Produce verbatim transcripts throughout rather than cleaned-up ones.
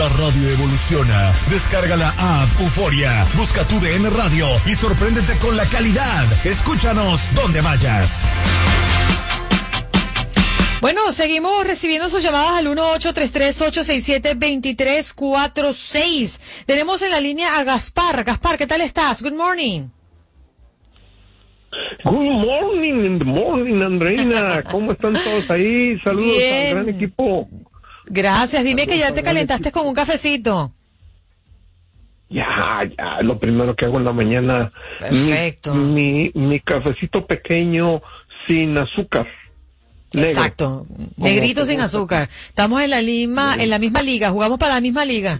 La radio evoluciona. Descarga la app Euforia. Busca tu D N Radio y sorpréndete con la calidad. Escúchanos donde vayas. Bueno, seguimos recibiendo sus llamadas al uno ocho tres tres, ocho seis siete, dos tres cuatro seis. Tenemos en la línea a Gaspar. Gaspar, ¿qué tal estás? Good morning. Good morning, in the morning, Andreina. ¿Cómo están todos ahí? Saludos Bien. al gran equipo. Gracias. Dime Saludos que ya te calentaste equipo. con un cafecito. Ya, ya, lo primero que hago en la mañana. Perfecto. Mi, mi, mi cafecito pequeño sin azúcar. Negro. Exacto. Negrito sin azúcar. Estamos en la misma, en la misma liga. Jugamos para la misma liga.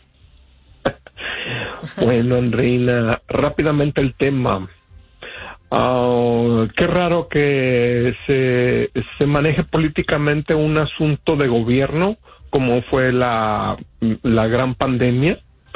Bueno, Andreina, rápidamente el tema. Uh, qué raro que se, se maneje políticamente un asunto de gobierno como fue la, la gran pandemia,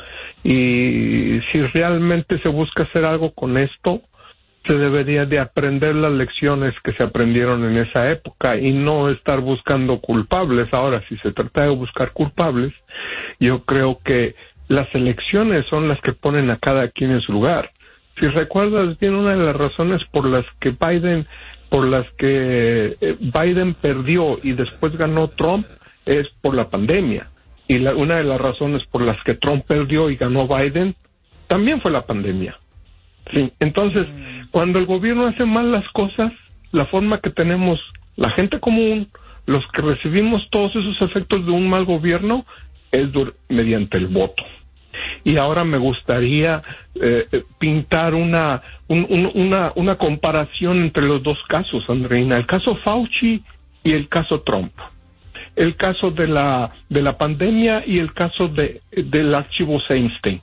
y si realmente se busca hacer algo con esto, se debería de aprender las lecciones que se aprendieron en esa época y no estar buscando culpables. Ahora, si se trata de buscar culpables, yo creo que las elecciones son las que ponen a cada quien en su lugar. Si recuerdas bien, una de las razones por las que Biden, por las que Biden perdió y después ganó Trump es por la pandemia. Y la, una de las razones por las que Trump perdió y ganó Biden también fue la pandemia. Sí, entonces, cuando el gobierno hace mal las cosas, la forma que tenemos la gente común, los que recibimos todos esos efectos de un mal gobierno, es mediante el voto. Y ahora me gustaría eh, pintar una, un, un, una una comparación entre los dos casos, Andreina, el caso Fauci y el caso Trump, el caso de la de la pandemia y el caso de del archivo Einstein.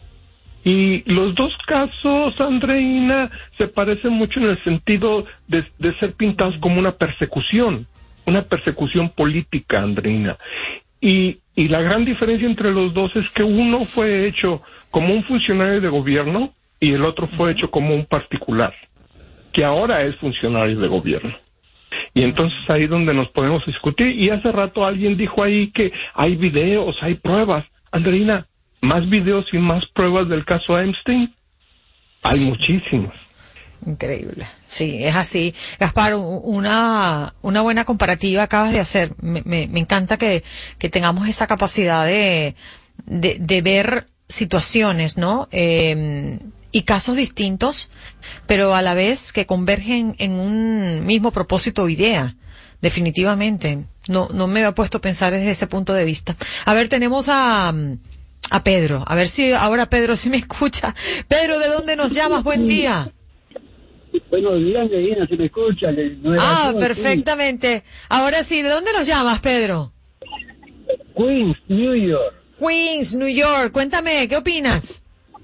Y los dos casos, Andreina, se parecen mucho en el sentido de, de ser pintados como una persecución, una persecución política, Andreina. Y, y la gran diferencia entre los dos es que uno fue hecho como un funcionario de gobierno y el otro fue hecho como un particular, que ahora es funcionario de gobierno. Y entonces ahí es donde nos podemos discutir. Y hace rato alguien dijo ahí que hay videos, hay pruebas. Andreina, ¿más videos y más pruebas del caso Einstein? Hay muchísimos. Increíble. Sí, es así. Gaspar, una, una buena comparativa acabas de hacer. Me, me, me encanta que, que tengamos esa capacidad de, de, de ver situaciones, ¿no? Eh, y casos distintos, pero a la vez que convergen en un mismo propósito o idea. Definitivamente. No, no me había puesto a pensar desde ese punto de vista. A ver, tenemos a, a Pedro. A ver si ahora Pedro sí me escucha. Pedro, ¿de dónde nos llamas? Buen día. Buenos días, Andreina, si me escucha. Ah, perfectamente. Ahora sí, ¿de dónde nos llamas, Pedro? Queens, New York. Queens, New York. Cuéntame, ¿qué opinas?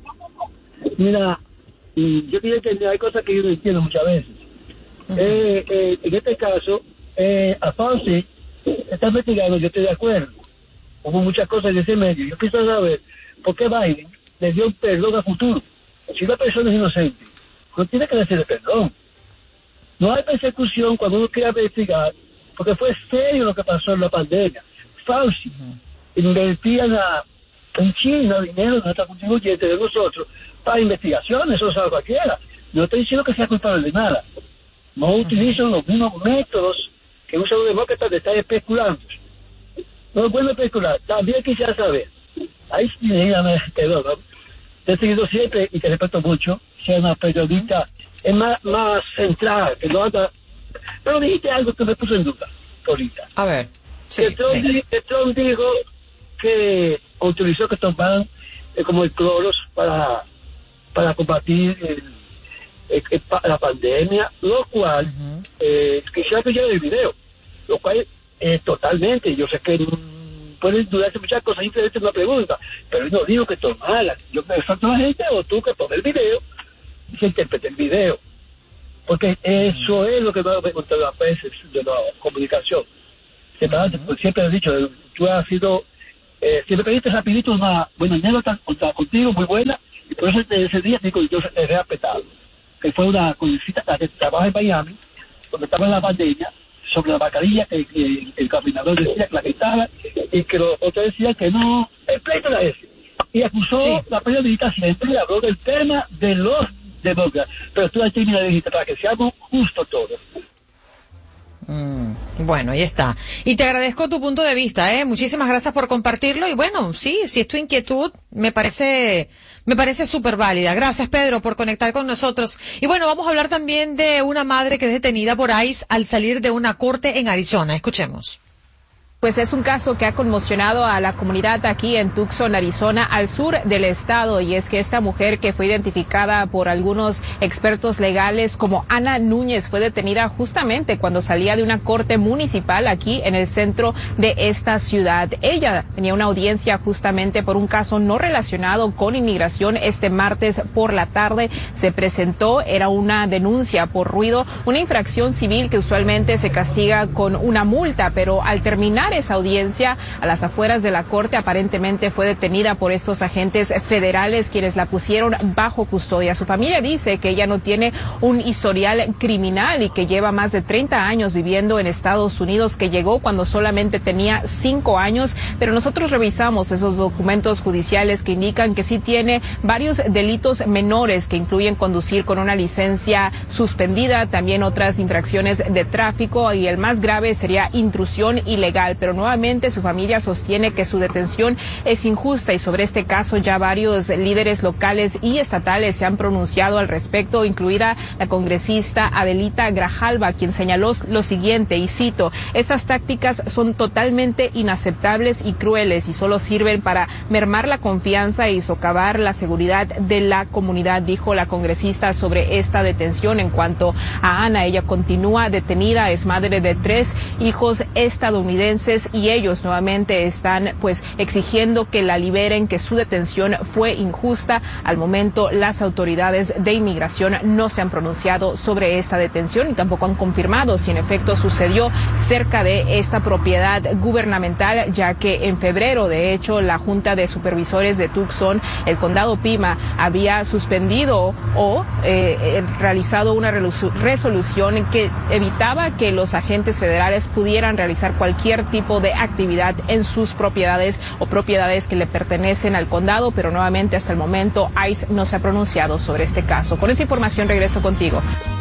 Mira, yo diría que hay cosas que yo no entiendo muchas veces. Uh-huh. eh, eh, en este caso, eh, a Fauci está investigando, yo estoy de acuerdo. Hubo muchas cosas en ese medio. Yo quisiera saber por qué Biden le dio un perdón a futuro. Si una persona es inocente, no tiene que decirle perdón. No hay persecución cuando uno quiera investigar, porque fue serio lo que pasó en la pandemia. Fauci uh-huh. invertía a, en China dinero de nuestra contribuyente, de nosotros, para investigaciones, eso lo sabe cualquiera. No estoy diciendo que sea culpable de nada. No uh-huh. utilizan los mismos métodos que usan los demócratas de estar especulando. No es bueno especular. También quisiera saber, ahí sí, dígame, perdón, ¿no? Te he seguido siempre y te respeto mucho, ser una periodista es más, más central, que no anda. Pero dijiste algo que me puso en duda ahorita. A ver. Sí, que Trump, di, que Trump dijo que autorizó que tomaran eh, como el cloros para, para combatir el, el, el, la pandemia, lo cual, uh-huh. eh, quisiera que yo el video, lo cual eh, totalmente, yo sé que mmm, pueden dudarse muchas cosas, simplemente una pregunta, pero yo no digo que tomara, yo me falta la gente o tú que tome el video y se interprete el video, porque eso uh-huh. es lo que me ha preguntado las veces de la comunicación. Siempre, uh-huh. siempre he dicho, tú has sido, eh, siempre pediste rapidito una buena anécdota contigo, muy buena, y por eso ese día digo, yo he respetado, que fue una conocida que trabaja en Miami, donde estaba en la pandemia, sobre la mascarilla, que, que el caminador decía que la quitaba y que los otros decían que no. El pleito era ese. Y acusó sí. la periodista siempre y habló del tema de los demócratas. Pero tú aquí me dijiste para que seamos justos todos. Mm, bueno, ahí está. Y te agradezco tu punto de vista, ¿eh? Muchísimas gracias por compartirlo. Y bueno, sí, si es tu inquietud, me parece, me parece súper válida. Gracias, Pedro, por conectar con nosotros. Y bueno, vamos a hablar también de una madre que es detenida por ICE al salir de una corte en Arizona. Escuchemos. Pues es un caso que ha conmocionado a la comunidad aquí en Tucson, Arizona, al sur del estado, y es que esta mujer, que fue identificada por algunos expertos legales como Ana Núñez, fue detenida justamente cuando salía de una corte municipal aquí en el centro de esta ciudad. Ella tenía una audiencia justamente por un caso no relacionado con inmigración. Este martes por la tarde se presentó, era una denuncia por ruido, una infracción civil que usualmente se castiga con una multa, pero al terminar esa audiencia a las afueras de la corte, aparentemente fue detenida por estos agentes federales, quienes la pusieron bajo custodia. Su familia dice que ella no tiene un historial criminal y que lleva más de treinta años viviendo en Estados Unidos, que llegó cuando solamente tenía cinco años, pero nosotros revisamos esos documentos judiciales que indican que sí tiene varios delitos menores, que incluyen conducir con una licencia suspendida, también otras infracciones de tráfico, y el más grave sería intrusión ilegal. Pero nuevamente su familia sostiene que su detención es injusta, y sobre este caso ya varios líderes locales y estatales se han pronunciado al respecto, incluida la congresista Adelita Grijalva, quien señaló lo siguiente, y cito: estas tácticas son totalmente inaceptables y crueles y solo sirven para mermar la confianza y socavar la seguridad de la comunidad, dijo la congresista sobre esta detención. En cuanto a Ana, ella continúa detenida, es madre de tres hijos estadounidenses, y ellos nuevamente están pues exigiendo que la liberen, que su detención fue injusta. Al momento las autoridades de inmigración no se han pronunciado sobre esta detención y tampoco han confirmado si en efecto sucedió cerca de esta propiedad gubernamental, ya que en febrero, de hecho, la Junta de Supervisores de Tucson, el condado Pima, había suspendido o eh, realizado una resolución que evitaba que los agentes federales pudieran realizar cualquier tipo de actividad en sus propiedades o propiedades que le pertenecen al condado, pero nuevamente hasta el momento ICE no se ha pronunciado sobre este caso. Con esa información regreso contigo.